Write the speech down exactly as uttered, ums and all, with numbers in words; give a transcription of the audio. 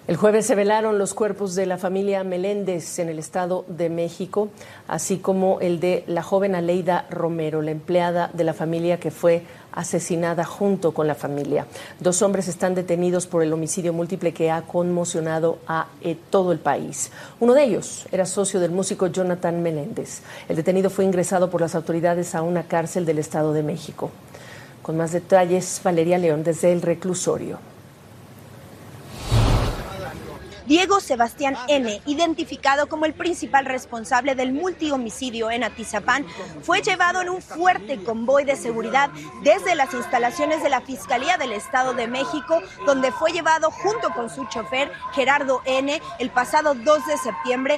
El jueves se velaron los cuerpos de la familia Meléndez en el Estado de México, así como el de la joven Aleida Romero, la empleada de la familia que fue asesinada junto con la familia. Dos hombres están detenidos por el homicidio múltiple que ha conmocionado a eh, todo el país. Uno de ellos era socio del músico Jonathan Meléndez. El detenido fue ingresado por las autoridades a una cárcel del Estado de México. Con más detalles, Valeria León desde el reclusorio. Diego Sebastián N., identificado como el principal responsable del multihomicidio en Atizapán, fue llevado en un fuerte convoy de seguridad desde las instalaciones de la Fiscalía del Estado de México, donde fue llevado junto con su chofer Gerardo N. el pasado dos de septiembre